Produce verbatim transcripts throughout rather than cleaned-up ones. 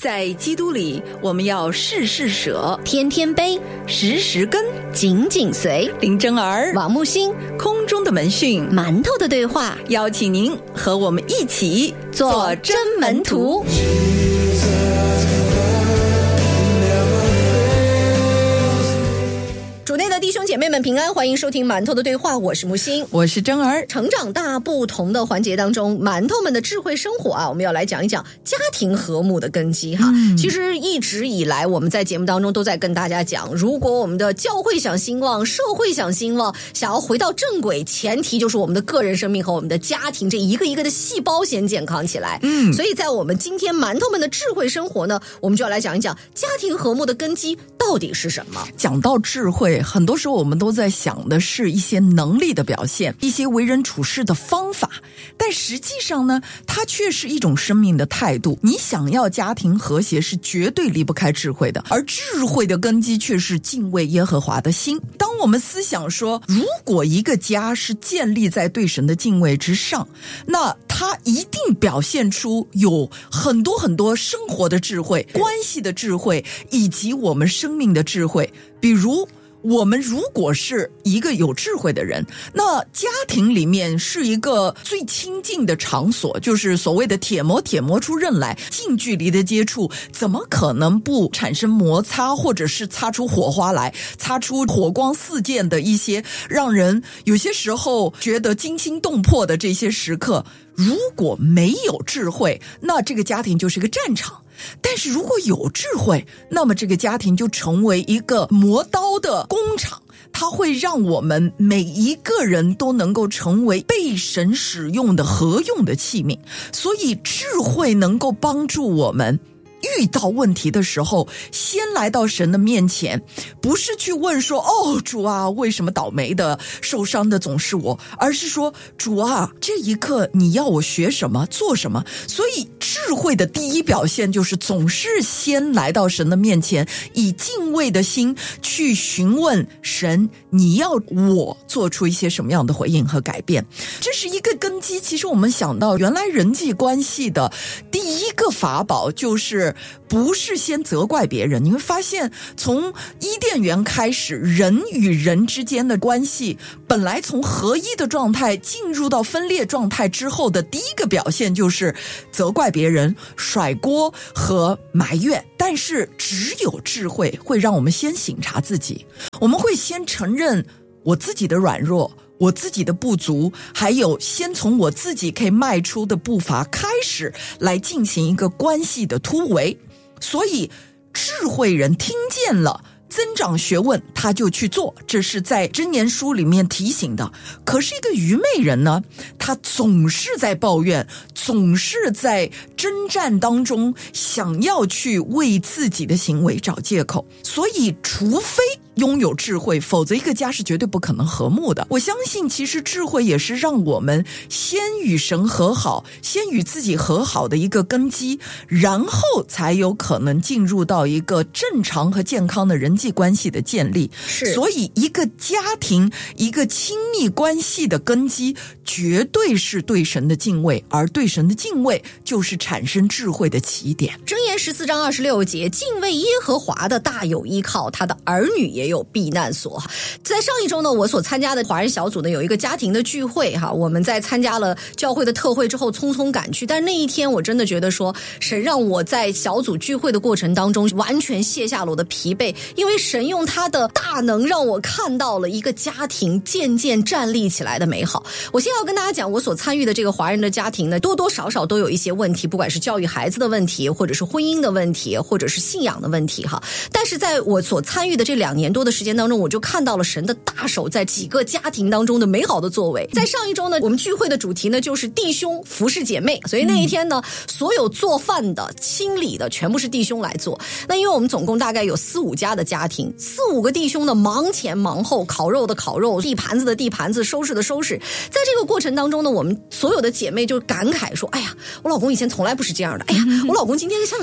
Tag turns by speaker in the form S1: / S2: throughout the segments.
S1: 在基督里，我们要事事舍，
S2: 天天悲，
S1: 时时跟，
S2: 紧紧随。
S1: 林真儿、
S2: 王木星，
S1: 空中的门讯，
S2: 馒头的对话，
S1: 邀请您和我们一起
S2: 做真门徒。主内的弟兄姐妹们平安，欢迎收听馒头的对话，我是木星，
S1: 我是真儿。
S2: 成长大不同的环节当中，馒头们的智慧生活啊，我们要来讲一讲家庭和睦的根基哈、嗯。其实一直以来我们在节目当中都在跟大家讲，如果我们的教会想兴旺，社会想兴旺，想要回到正轨，前提就是我们的个人生命和我们的家庭这一个一个的细胞先健康起来。嗯，所以在我们今天馒头们的智慧生活呢，我们就要来讲一讲家庭和睦的根基到底是什么。
S1: 讲到智慧，很多时候我们都在想的是一些能力的表现，一些为人处事的方法，但实际上呢，它却是一种生命的态度。你想要家庭和谐，是绝对离不开智慧的，而智慧的根基却是敬畏耶和华的心。当我们思想说，如果一个家是建立在对神的敬畏之上，那它一定表现出有很多很多生活的智慧、关系的智慧，以及我们生命的智慧。比如我们如果是一个有智慧的人，那家庭里面是一个最亲近的场所，就是所谓的铁磨铁磨出刃来，近距离的接触，怎么可能不产生摩擦，或者是擦出火花来，擦出火光四溅的一些让人有些时候觉得惊心动魄的这些时刻。如果没有智慧，那这个家庭就是一个战场。但是如果有智慧，那么这个家庭就成为一个磨刀的工厂，它会让我们每一个人都能够成为被神使用的合用的器皿。所以智慧能够帮助我们遇到问题的时候，先来到神的面前，不是去问说，哦，主啊，为什么倒霉的受伤的总是我，而是说，主啊，这一刻你要我学什么做什么。所以智慧的第一表现就是总是先来到神的面前，以敬畏的心去询问神，你要我做出一些什么样的回应和改变。这是一个根基。其实我们想到原来人际关系的第一个法宝就是不是先责怪别人。你会发现从伊甸园开始，人与人之间的关系本来从合一的状态进入到分裂状态之后的第一个表现就是责怪别人、甩锅和埋怨。但是只有智慧会让我们先省察自己，我们会先承认我自己的软弱，我自己的不足，还有先从我自己可以迈出的步伐开始来进行一个关系的突围。所以智慧人听见了增长学问，他就去做，这是在箴言书里面提醒的。可是一个愚昧人呢，他总是在抱怨，总是在征战当中想要去为自己的行为找借口。所以除非拥有智慧，否则一个家是绝对不可能和睦的。我相信其实智慧也是让我们先与神和好，先与自己和好的一个根基，然后才有可能进入到一个正常和健康的人际关系的建立。
S2: 是，
S1: 所以一个家庭，一个亲密关系的根基绝对是对神的敬畏，而对神的敬畏就是产生智慧的起点。
S2: 箴言十四章二十六节，敬畏耶和华的大有依靠，他的儿女也有避难所。在上一周呢，我所参加的华人小组呢有一个家庭的聚会哈，我们在参加了教会的特会之后匆匆赶去，但是那一天我真的觉得说，神让我在小组聚会的过程当中完全卸下了我的疲惫，因为神用他的大能让我看到了一个家庭渐渐站立起来的美好。我现在要跟大家讲，我所参与的这个华人的家庭呢，多多少少都有一些问题，不管是教育孩子的问题，或者是婚姻的问题，或者是信仰的问题哈。但是在我所参与的这两年多的时间当中，我就看到了神的大手在几个家庭当中的美好的作为。在上一周呢，我们聚会的主题呢就是弟兄服侍姐妹，所以那一天呢，所有做饭的、清理的全部是弟兄来做。那因为我们总共大概有四五家的家庭，四五个弟兄呢忙前忙后，烤肉的烤肉，地盘子的地盘子，收拾的收拾。在这个过程当中呢，我们所有的姐妹就感慨说，哎呀，我老公以前从来不是这样的，哎呀，我老公今天像是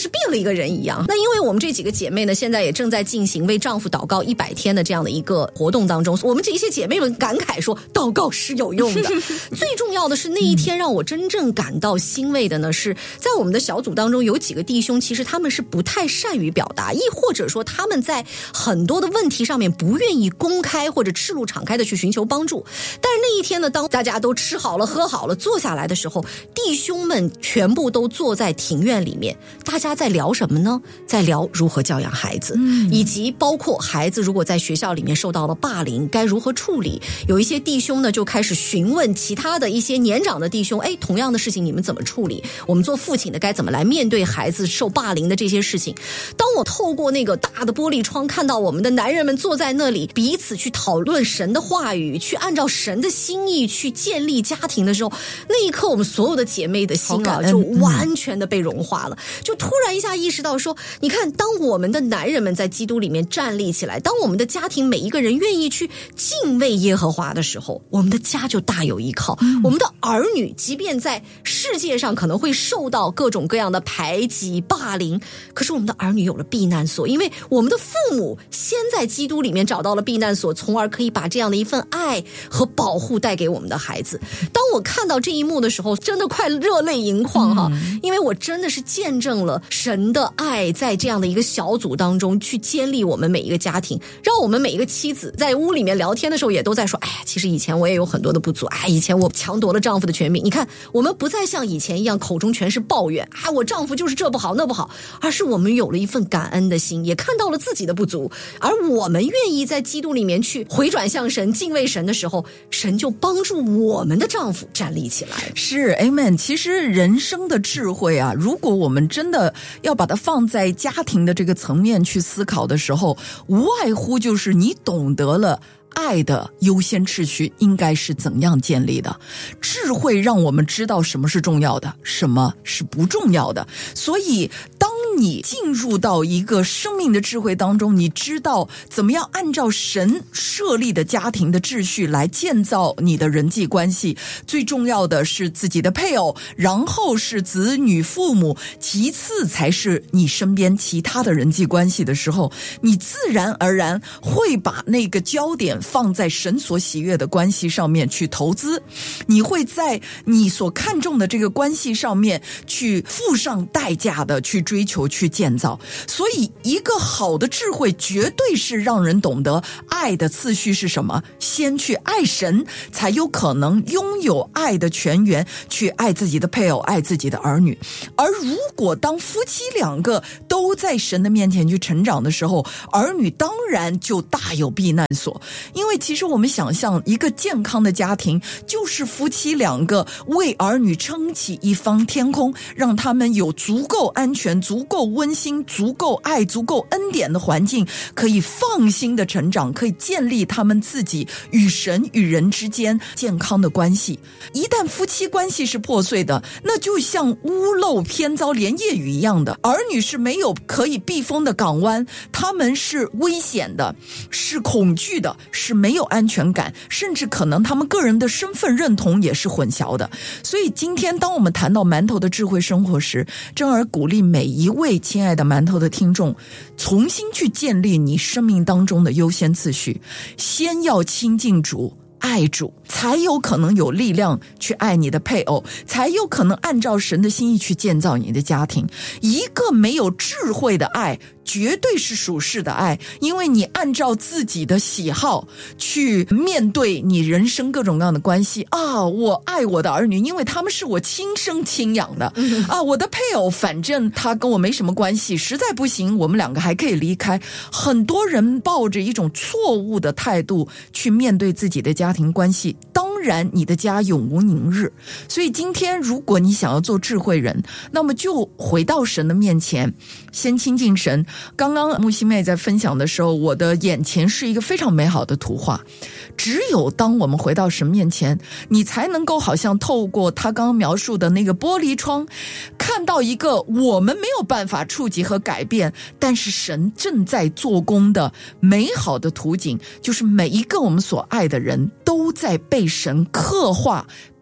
S2: 是变了一个人一样。那因为我们这几个姐妹呢，现在也正在进行为丈夫祷告一百天的这样的一个活动当中，我们这些姐妹们感慨说，祷告是有用的。最重要的是那一天让我真正感到欣慰的呢，是在我们的小组当中有几个弟兄，其实他们是不太善于表达，亦或者说他们在很多的问题上面不愿意公开或者赤露敞开的去寻求帮助。但是那一天呢，当大家都吃好了喝好了坐下来的时候，弟兄们全部都坐在庭院里面，大家在聊什么呢？在聊如何教养孩子，嗯，以及包括孩子如果在学校里面受到了霸凌该如何处理。有一些弟兄呢就开始询问其他的一些年长的弟兄，哎，同样的事情你们怎么处理？我们做父亲的该怎么来面对孩子受霸凌的这些事情？当我透过那个大的玻璃窗看到我们的男人们坐在那里彼此去讨论神的话语，去按照神的心意去建立家庭的时候，那一刻我们所有的姐妹的心啊就完全的被融化了，就突然一下意识到说，你看，当我们的男人们在基督里面站立起来，当我们的家庭每一个人愿意去敬畏耶和华的时候，我们的家就大有依靠，嗯，我们的儿女即便在世界上可能会受到各种各样的排挤霸凌，可是我们的儿女有了避难所，因为我们的父母先在基督里面找到了避难所，从而可以把这样的一份爱和保护带给我们的孩子。当我看到这一幕的时候，真的快热泪盈眶哈，嗯，因为我真的是见证了神的爱在这样的一个小组当中去建立我们每一个家庭，让我们每一个妻子在屋里面聊天的时候也都在说，哎呀，其实以前我也有很多的不足，哎，以前我抢夺了丈夫的权柄。你看，我们不再像以前一样口中全是抱怨，哎，我丈夫就是这不好那不好，而是我们有了一份感恩的心，也看到了自己的不足，而我们愿意在基督里面去回转向神敬畏神的时候，神就帮助我们的丈夫站立起来。
S1: 是 Amen。 其实人生的智慧啊，如果我们真的要把它放在家庭的这个层面去思考的时候，无外乎就是你懂得了爱的优先秩序应该是怎样建立的。智慧让我们知道什么是重要的，什么是不重要的。所以当你进入到一个生命的智慧当中，你知道怎么样按照神设立的家庭的秩序来建造你的人际关系。最重要的是自己的配偶，然后是子女父母，其次才是你身边其他的人际关系的时候，你自然而然会把那个焦点放在神所喜悦的关系上面去投资，你会在你所看重的这个关系上面去付上代价的去追求去建造。所以一个好的智慧绝对是让人懂得爱的次序是什么，先去爱神，才有可能拥有爱的泉源，去爱自己的配偶，爱自己的儿女。而如果当夫妻两个都在神的面前去成长的时候，儿女当然就大有避难所。因为其实我们想象一个健康的家庭，就是夫妻两个为儿女撑起一方天空，让他们有足够安全、足够温馨、足够爱、足够恩典的环境，可以放心的成长，可以建立他们自己与神与人之间健康的关系。一旦夫妻关系是破碎的，那就像屋漏偏遭连夜雨一样的，儿女是没有可以避风的港湾，他们是危险的，是恐惧的，是没有安全感，甚至可能他们个人的身份认同也是混淆的。所以今天当我们谈到馒头的智慧生活时，真儿鼓励每一位亲爱的馒头的听众，重新去建立你生命当中的优先次序，先要亲近主，爱主，才有可能有力量去爱你的配偶，才有可能按照神的心意去建造你的家庭。一个没有智慧的爱绝对是属世的爱，因为你按照自己的喜好去面对你人生各种各样的关系啊，我爱我的儿女，因为他们是我亲生亲养的啊，我的配偶反正他跟我没什么关系，实在不行我们两个还可以离开。很多人抱着一种错误的态度去面对自己的家庭关系，当然你的家永无宁日。所以今天如果你想要做智慧人，那么就回到神的面前，先亲近神。刚刚木星妹在分享的时候，我的眼前是一个非常美好的图画。只有当我们回到神面前，你才能够好像透过他刚刚描述的那个玻璃窗，看到一个我们没有办法触及和改变，但是神正在做工的美好的图景，就是每一个我们所爱的人都在被神刻画，被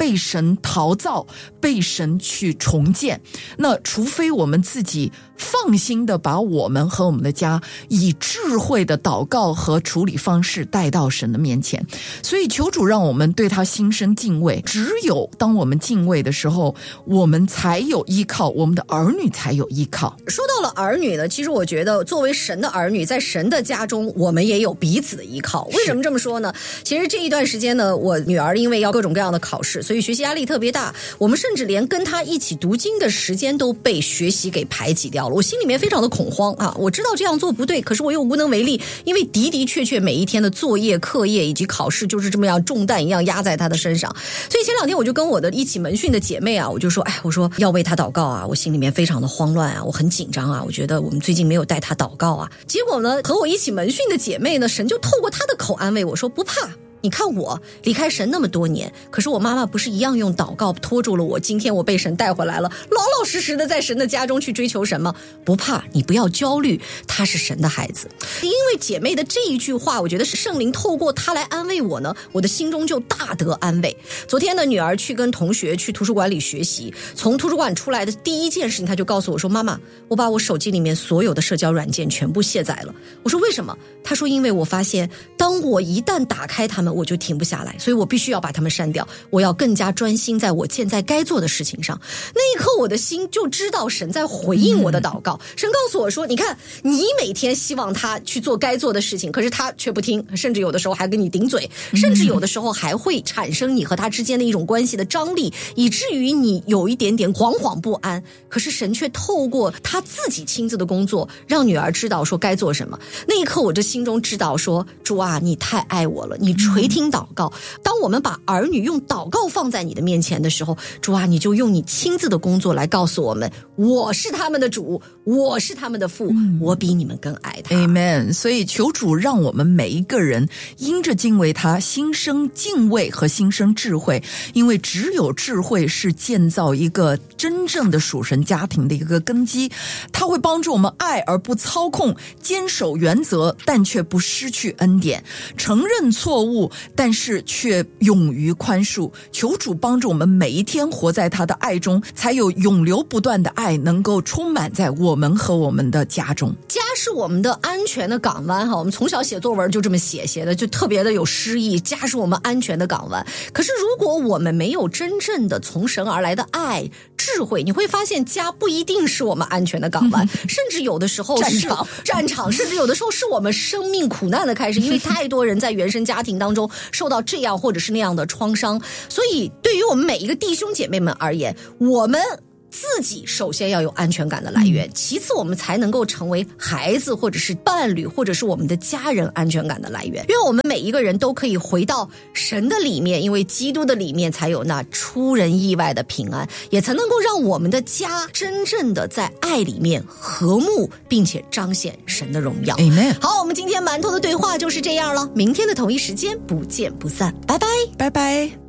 S1: 被神陶造，被神去重建。那除非我们自己放心的把我们和我们的家以智慧的祷告和处理方式带到神的面前。所以求主让我们对他心生敬畏，只有当我们敬畏的时候，我们才有依靠，我们的儿女才有依靠。
S2: 说到了儿女呢，其实我觉得作为神的儿女，在神的家中我们也有彼此的依靠。为什么这么说呢？其实这一段时间呢，我女儿因为要各种各样的考试，所以学习压力特别大，我们甚至连跟她一起读经的时间都被学习给排挤掉了。我心里面非常的恐慌啊！我知道这样做不对，可是我又无能为力，因为的的确确每一天的作业、课业以及考试就是这么样重担一样压在她的身上。所以前两天我就跟我的一起门训的姐妹啊，我就说，哎，我说要为她祷告啊，我心里面非常的慌乱啊，我很紧张啊，我觉得我们最近没有带她祷告啊。结果呢，和我一起门训的姐妹呢，神就透过她的口安慰我说，不怕。你看我离开神那么多年，可是我妈妈不是一样用祷告拖住了我，今天我被神带回来了，老老实实的在神的家中去追求神吗？不怕，你不要焦虑，她是神的孩子。因为姐妹的这一句话，我觉得是圣灵透过她来安慰我呢，我的心中就大得安慰。昨天的女儿去跟同学去图书馆里学习，从图书馆出来的第一件事情，她就告诉我说，妈妈，我把我手机里面所有的社交软件全部卸载了。我说为什么？她说因为我发现当我一旦打开它们，我就停不下来，所以我必须要把它们删掉，我要更加专心在我现在该做的事情上。那一刻我的心就知道神在回应我的祷告、嗯、神告诉我说，你看你每天希望他去做该做的事情，可是他却不听，甚至有的时候还跟你顶嘴，甚至有的时候还会产生你和他之间的一种关系的张力，以至于你有一点点惶惶不安。可是神却透过他自己亲自的工作，让女儿知道说该做什么。那一刻我这心中知道说，主啊，你太爱我了，你垂听祷告。当我们把儿女用祷告放在你的面前的时候，主啊，你就用你亲自的工作来告诉我们，我是他们的主，我是他们的父、嗯、我比你们更爱他。
S1: Amen。 所以求主让我们每一个人因着敬畏他，心生敬畏和心生智慧，因为只有智慧是建造一个真正的属神家庭的一个根基，它会帮助我们爱而不操控，坚守原则但却不失去恩典，承认错误但是却勇于宽恕。求主帮助我们每一天活在他的爱中，才有永流不断的爱能够充满在我们和我们的家中。
S2: 家是我们的安全的港湾哈，我们从小写作文就这么写写的，就特别的有诗意。家是我们安全的港湾。可是如果我们没有真正的从神而来的爱、智慧，你会发现家不一定是我们安全的港湾，甚至有的时候是战场，战场，甚至有的时候是我们生命苦难的开始，因为太多人在原生家庭当中受到这样或者是那样的创伤。所以对于我们每一个弟兄姐妹们而言，我们自己首先要有安全感的来源，其次我们才能够成为孩子或者是伴侣或者是我们的家人安全感的来源。因为我们每一个人都可以回到神的里面，因为基督的里面才有那出人意外的平安，也才能够让我们的家真正的在爱里面和睦，并且彰显神的荣耀。
S1: Amen。
S2: 好，我们今天馒头的对话就是这样了，明天的同一时间不见不散，拜拜，
S1: 拜拜。